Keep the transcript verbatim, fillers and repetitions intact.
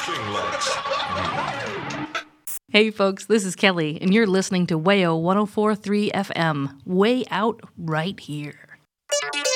Hey folks, this is Kelly, and you're listening to Wayo one oh four point three F M. Way out right here.